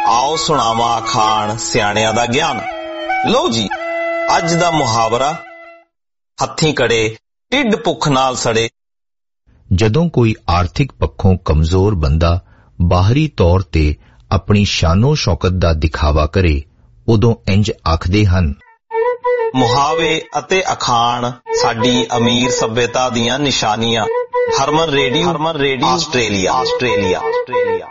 आओ सुणावा अखाण सियाणिਆਂ ਦਾ ਗਿਆਨ। ਲਓ ਜੀ, ਅੱਜ ਦਾ ਮੁਹਾਵਰਾ ਹੱਥੀਂ ਕੜੇ ਢਿੱਡ ਭੁੱਖ ਨਾਲ ਸੜੇ। ਜਦੋਂ ਕੋਈ ਆਰਥਿਕ ਪੱਖੋਂ ਕਮਜ਼ੋਰ ਬੰਦਾ ਬਾਹਰੀ ਤੌਰ ਤੇ ਆਪਣੀ ਸ਼ਾਨੋ ਸ਼ੌਕਤ ਦਾ ਦਿਖਾਵਾ ਕਰੇ, ਉਦੋਂ ਇੰਜ ਆਖਦੇ ਹਨ। ਮੁਹਾਵੇ ਅਤੇ ਅਖਾਣ ਸਾਡੀ ਅਮੀਰ ਸੱਭਿਅਤਾ ਦੀਆਂ ਨਿਸ਼ਾਨੀਆਂ। ਹਰਮਨ ਰੇਡੀਓ ਆਸਟ੍ਰੇਲੀਆ।